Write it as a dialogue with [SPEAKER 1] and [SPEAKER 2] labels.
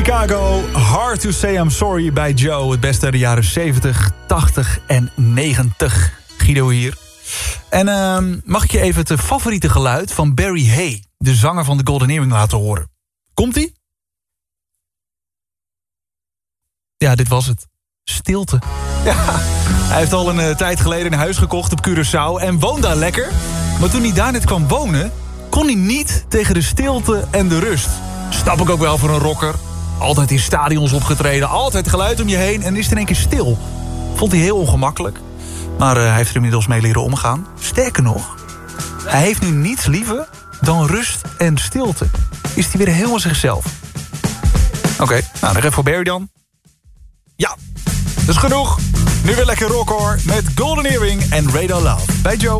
[SPEAKER 1] Chicago, Hard to Say I'm Sorry bij Joe. Het beste uit de jaren 70, 80 en 90. Guido hier. En mag ik je even het favoriete geluid van Barry Hay, de zanger van de Golden Earring, laten horen? Komt-ie? Ja, dit was het. Stilte. Ja, hij heeft al een tijd geleden een huis gekocht op Curaçao en woont daar lekker. Maar toen hij daar net kwam wonen, kon hij niet tegen de stilte en de rust. Snap ik ook wel voor een rocker. Altijd in stadions opgetreden, altijd geluid om je heen en is het in één keer stil. Vond hij heel ongemakkelijk. Maar hij heeft er inmiddels mee leren omgaan. Sterker nog, hij heeft nu niets liever dan rust en stilte. Is hij weer helemaal zichzelf. Oké, nou, nog even voor Barry dan. Ja, dat is genoeg. Nu weer lekker rock hoor, met Golden Earring en Radar Love bij Joe.